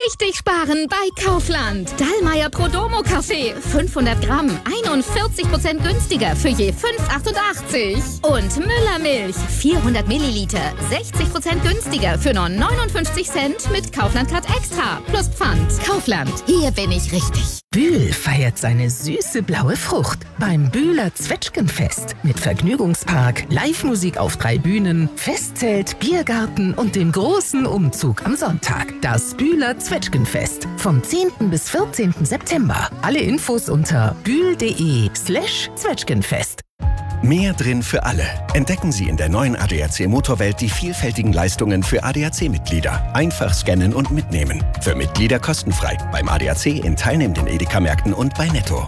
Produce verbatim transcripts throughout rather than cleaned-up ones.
richtig sparen bei Kaufland. Dallmayr Prodomo Kaffee, fünfhundert Gramm, einundvierzig Prozent günstiger für je fünf Euro achtundachtzig. Und Müller Milch, vierhundert Milliliter, sechzig Prozent günstiger für nur neunundfünfzig Cent mit Kaufland Card Extra plus Pfand. Kaufland, hier bin ich richtig. Bühl feiert seine süße blaue Frucht beim Bühler Zwetschgenfest mit Vergnügungspark, Live-Musik auf drei Bühnen, Festzelt, Biergarten und dem großen Umzug am Sonntag. Das Bühler Zwetschgenfest vom zehnten bis vierzehnten September. Alle Infos unter bühl.de slash Zwetschgenfest. Mehr drin für alle. Entdecken Sie in der neuen A D A C Motorwelt die vielfältigen Leistungen für A D A C-Mitglieder. Einfach scannen und mitnehmen. Für Mitglieder kostenfrei. Beim A D A C in teilnehmenden Edeka-Märkten und bei Netto.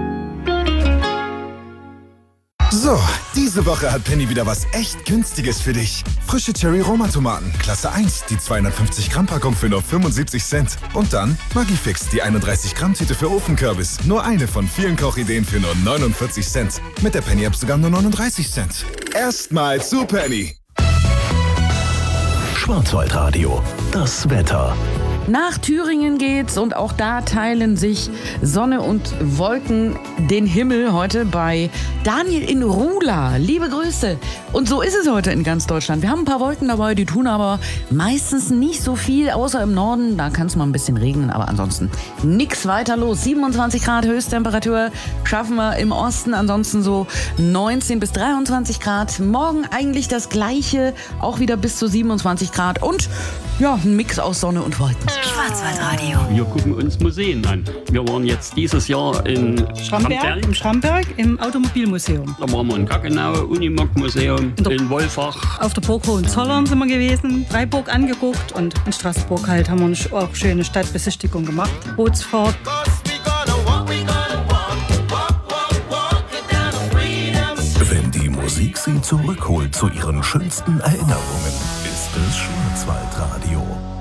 So, diese Woche hat Penny wieder was echt Günstiges für dich. Frische Cherry-Roma-Tomaten, Klasse eins, die zweihundertfünfzig Gramm Packung für nur fünfundsiebzig Cent. Und dann Maggi-Fix, die einunddreißig Gramm Tüte für Ofenkürbis. Nur eine von vielen Kochideen für nur neunundvierzig Cent. Mit der Penny-App sogar nur neununddreißig Cent. Erstmal zu Penny. Schwarzwaldradio, das Wetter. Nach Thüringen geht's und auch da teilen sich Sonne und Wolken den Himmel heute bei Daniel in Rula. Liebe Grüße. Und so ist es heute in ganz Deutschland. Wir haben ein paar Wolken dabei, die tun aber meistens nicht so viel, außer im Norden. Da kann es mal ein bisschen regnen, aber ansonsten nix weiter los. siebenundzwanzig Grad Höchsttemperatur schaffen wir im Osten, ansonsten so neunzehn bis dreiundzwanzig Grad. Morgen eigentlich das Gleiche, auch wieder bis zu siebenundzwanzig Grad und ja, ein Mix aus Sonne und Wolken. Schwarzwaldradio. Wir gucken uns Museen an. Wir waren jetzt dieses Jahr in Schramberg, im Schramberg im Automobilmuseum. Da waren wir in Gaggenau, Unimog-Museum, in, in Wolfach. Auf der Burg Hohenzollern sind wir gewesen, Freiburg angeguckt und in Straßburg halt haben wir auch schöne Stadtbesichtigung gemacht. Bootsfahrt. Wenn die Musik sie zurückholt zu ihren schönsten Erinnerungen, ist es Schwarzwaldradio.